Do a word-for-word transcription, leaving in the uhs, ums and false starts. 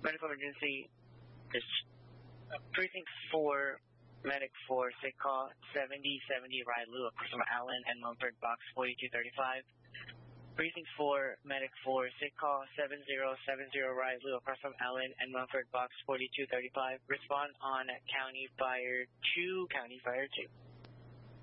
Medical emergency is uh, Precinct four, Medic four, sick call seventy seventy Ride Lou across from Allen and Mumford, box forty-two thirty-five. Precinct four, Medic four, sick call seven zero seven zero Ride Lou across from Allen and Mumford, box forty-two thirty-five. Respond on County Fire two, County Fire two.